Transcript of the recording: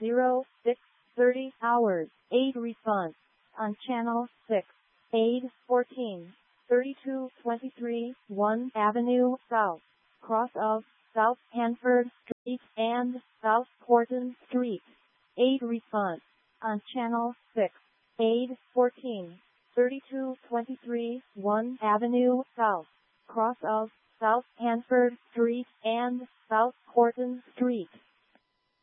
0630 hours. Aid response on channel 6. Aid 14. 3223 1 Avenue South, cross of South Hanford Street and South Horton Street. Aid response on channel 6. Aid 14. 3223 1 Avenue South, cross of South Hanford Street and South Horton Street.